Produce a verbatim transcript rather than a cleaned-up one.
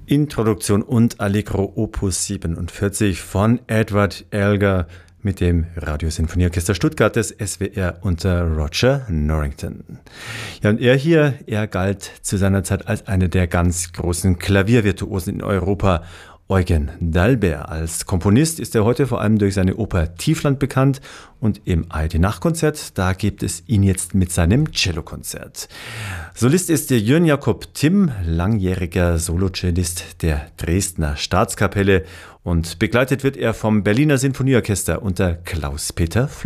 Introduktion und Allegro Opus siebenundvierzig von Edward Elgar mit dem Radiosinfonieorchester Stuttgart des S W R unter Roger Norrington. Ja, und er hier, er galt zu seiner Zeit als einer der ganz großen Klaviervirtuosen in Europa. Eugen Dalbert. Als Komponist ist er heute vor allem durch seine Oper Tiefland bekannt und im A R D-Nachtkonzert, da gibt es ihn jetzt mit seinem Cellokonzert. Solist ist der Jörn Jakob Timm, langjähriger Solocellist der Dresdner Staatskapelle, und begleitet wird er vom Berliner Sinfonieorchester unter Klaus-Peter Flock.